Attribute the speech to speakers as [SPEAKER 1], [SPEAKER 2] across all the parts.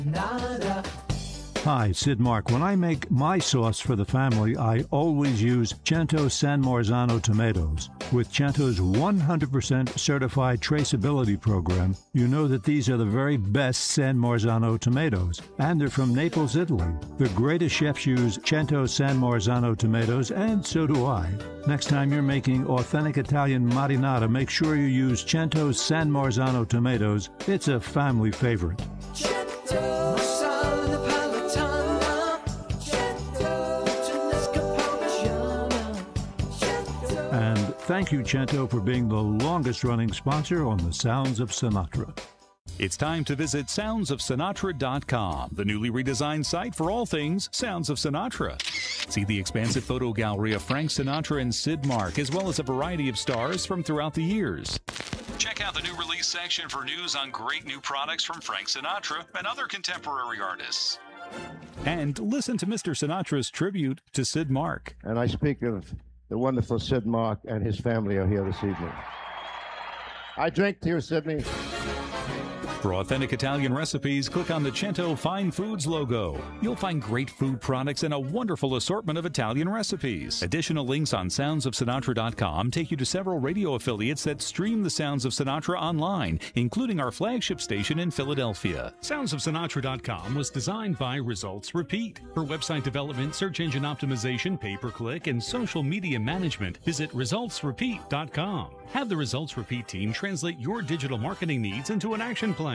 [SPEAKER 1] Hi, Sid Mark. When I make my sauce for the family, I always use Cento San Marzano tomatoes. With Cento's 100% certified traceability program, you know that these are the very best San Marzano tomatoes. And they're from Naples, Italy. The greatest chefs use Cento San Marzano tomatoes, and so do I. Next time you're making authentic Italian marinara, make sure you use Cento San Marzano tomatoes. It's a family favorite. And thank you, Cento, for being the longest-running sponsor on the Sounds of Sinatra.
[SPEAKER 2] It's time to visit soundsofsinatra.com, the newly redesigned site for all things Sounds of Sinatra. See the expansive photo gallery of Frank Sinatra and Sid Mark, as well as a variety of stars from throughout the years. Check out the new release section for news on great new products from Frank Sinatra and other contemporary artists. And listen to Mr. Sinatra's tribute to Sid Mark.
[SPEAKER 3] And I speak of the wonderful Sid Mark and his family are here this evening. I drink to you, Sydney.
[SPEAKER 2] For authentic Italian recipes, click on the Cento Fine Foods logo. You'll find great food products and a wonderful assortment of Italian recipes. Additional links on soundsofsinatra.com take you to several radio affiliates that stream the Sounds of Sinatra online, including our flagship station in Philadelphia. Soundsofsinatra.com was designed by Results Repeat. For website development, search engine optimization, pay-per-click, and social media management, visit resultsrepeat.com. Have the Results Repeat team translate your digital marketing needs into an action plan.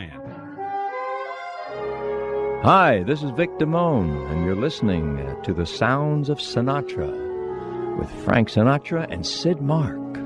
[SPEAKER 4] Hi, this is Vic Damone, and you're listening to The Sounds of Sinatra with Frank Sinatra and Sid Mark.